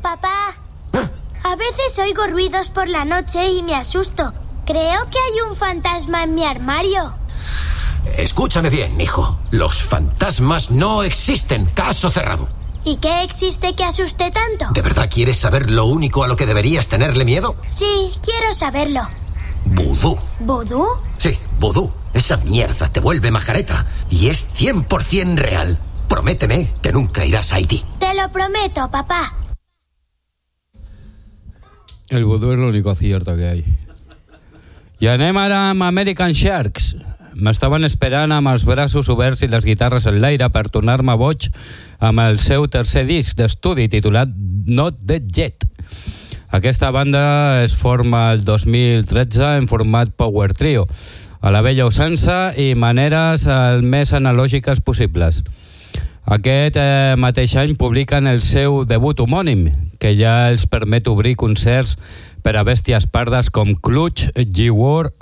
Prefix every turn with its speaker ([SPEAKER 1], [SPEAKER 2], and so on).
[SPEAKER 1] Papá, a veces oigo ruidos por la noche y me asusto. Creo que hay un fantasma en mi armario.
[SPEAKER 2] Escúchame bien, hijo. Los fantasmas no existen. Caso cerrado.
[SPEAKER 1] ¿Y qué existe que asuste tanto?
[SPEAKER 2] ¿De verdad quieres saber lo único a lo que deberías tenerle miedo?
[SPEAKER 1] Sí, quiero saberlo.
[SPEAKER 2] Vudú.
[SPEAKER 1] ¿Vudú?
[SPEAKER 2] Sí, vudú. Esa mierda te vuelve majareta y es 100% real. Prométeme que nunca irás a Haití.
[SPEAKER 1] Te lo prometo, papá.
[SPEAKER 3] El vudú és l'único cierto que hay. I anem ara amb American Sharks. M'estaven esperant amb els braços oberts i les guitarres en l'aire per tornar-me boig amb el seu tercer disc d'estudi titulat Not Dead Yet. Aquesta banda es forma el 2013 en format power trio, a la vella usança i maneres el més analògiques possibles. Aquest mateix any publiquen el seu debut homònim, que ja els permet obrir concerts per a bèsties pardes com Clutch, G-War